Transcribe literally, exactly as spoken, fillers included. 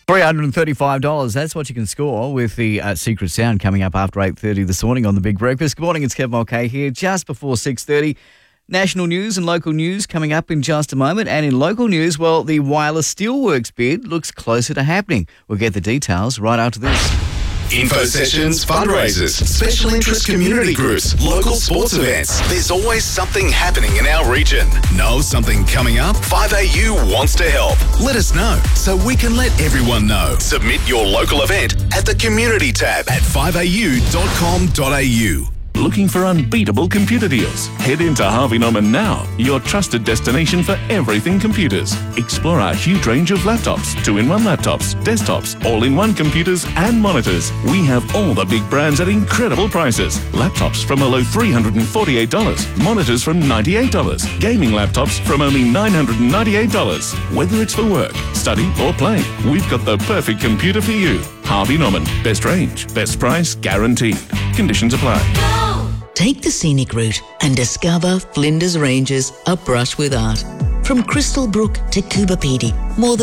three hundred thirty-five dollars, that's what you can score with the uh, Secret Sound coming up after eight thirty this morning on The Big Breakfast. Good morning, it's Kev Mulcahy here, just before six thirty. National news and local news coming up in just a moment. And in local news, well, the Wireless Steelworks bid looks closer to happening. We'll get the details right after this. Info sessions, fundraisers, special interest community groups, local sports events. There's always something happening in our region. Know something coming up? five A U wants to help. Let us know so we can let everyone know. Submit your local event at the community tab at five a u dot com dot a u. Looking for unbeatable computer deals? Head into Harvey Norman now, your trusted destination for everything computers. Explore our huge range of laptops, two-in-one laptops, desktops, all-in-one computers and monitors. We have all the big brands at incredible prices. Laptops from a low three hundred forty-eight dollars, monitors from ninety-eight dollars, gaming laptops from only nine hundred ninety-eight dollars. Whether it's for work, study or play, we've got the perfect computer for you. Harvey Norman, best range, best price guaranteed. Conditions apply. Take the scenic route and discover Flinders Ranges, a brush with art. From Crystal Brook to Coober Pedy, more than